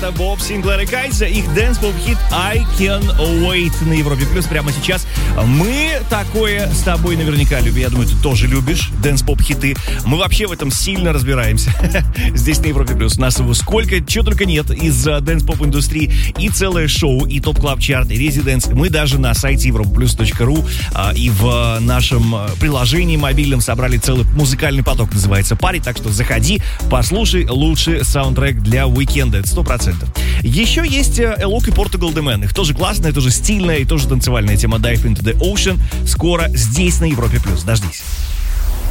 Это Боб Синклер и Кайза, их дэнс-поп-хит I Can Wait на Европе Плюс прямо сейчас. Мы такое с тобой наверняка любим. Я думаю, ты тоже любишь дэнс-поп-хиты. Мы вообще в этом сильно разбираемся. Здесь на Европе Плюс. У нас его сколько, чего только нет из дэнс-поп-индустрии. И целое шоу, и топ-клаб-чарт, и резиденс. Мы даже на сайте europaplus.ru и в нашем приложении мобильном собрали целый музыкальный поток, называется «Пари». Так что заходи, послушай лучший саундтрек для уикенда. Это 100%. Еще есть Элок и Portugal The Man. Их тоже классная, тоже стильная и тоже танцевальная тема Dive Into The Ocean. Скоро здесь на Европе Плюс. Дождись.